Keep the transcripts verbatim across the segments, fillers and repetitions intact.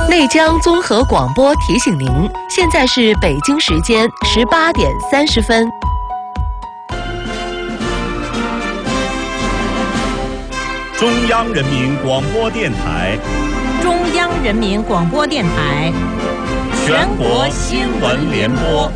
内江综合广播提醒您，现在是北京时间十八点三十分。 中央人民广播电台， 中央人民广播电台， 全国新闻联播。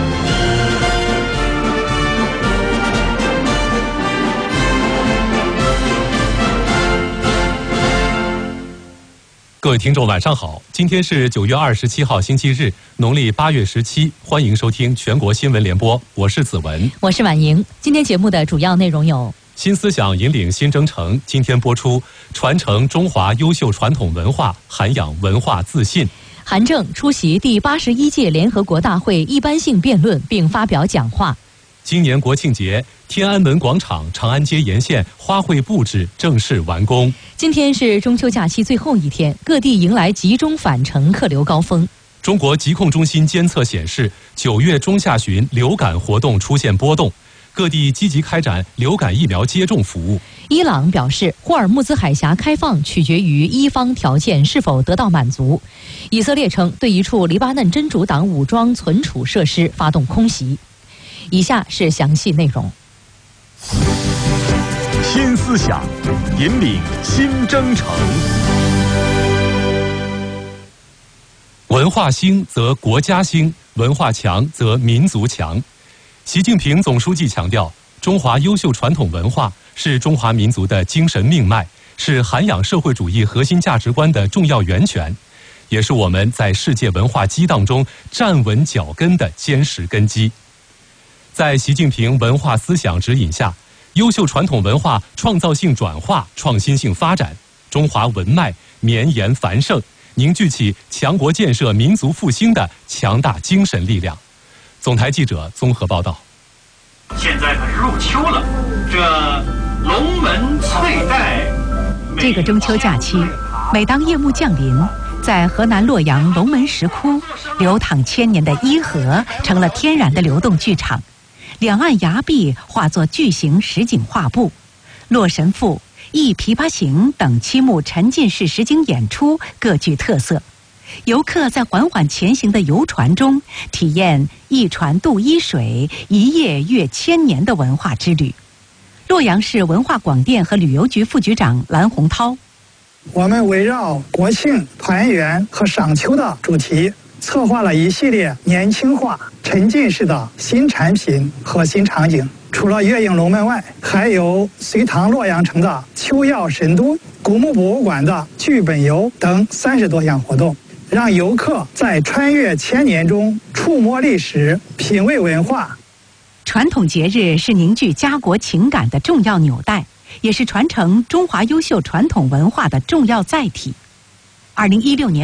各位听众晚上好，今天是九月二十七号星期日，农历八月十七，欢迎收听全国新闻联播，我是子文， 我是婉莹。今天节目的主要内容有： 新思想引领新征程，今天播出传承中华优秀传统文化，涵养文化自信。 韩正出席第八十一届联合国大会一般性辩论并发表讲话。 今年国庆节，天安门广场、长安街沿线花卉布置正式完工。 今天是中秋假期最后一天，各地迎来集中返程客流高峰。 中国疾控中心监测显示，九月中下旬流感活动出现波动，各地积极开展流感疫苗接种服务。 伊朗表示，霍尔木兹海峡开放取决于伊方条件是否得到满足。以色列称对一处黎巴嫩真主党武装存储设施发动空袭。以下是详细内容。 新思想引领新征程。 文化兴则国家兴，文化强则民族强。习近平总书记强调，中华优秀传统文化是中华民族的精神命脉，是涵养社会主义核心价值观的重要源泉，也是我们在世界文化激荡中站稳脚跟的坚实根基。在习近平文化思想指引下，优秀传统文化创造性转化、创新性发展，中华文脉绵延繁盛，凝聚起强国建设、民族复兴的强大精神力量。总台记者综合报道。 现在可是入秋了，这龙门翠带。 这个中秋假期，每当夜幕降临，在河南洛阳龙门石窟，流淌千年的伊河成了天然的流动剧场。两岸崖壁化作巨型实景画布，《洛神赋》《忆琵琶行》等七幕沉浸式实景演出各具特色。游客在缓缓前行的游船中，体验一船渡伊水，一夜阅千年的文化之旅。洛阳市文化广电和旅游局副局长蓝洪涛： 我们围绕国庆、团圆和赏秋的主题，策划了一系列年轻化、沉浸式的新产品和新场景。除了月映龙门外，还有隋唐洛阳城的秋耀神都、古墓博物馆的剧本游等三十多项活动，让游客在穿越千年中触摸历史、品味文化。 传统节日是凝聚家国情感的重要纽带，也是传承中华优秀传统文化的重要载体。二零一六年